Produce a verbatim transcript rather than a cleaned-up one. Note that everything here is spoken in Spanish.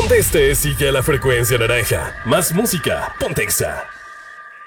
Donde estés, sigue a la frecuencia naranja. Más música, Pontexa.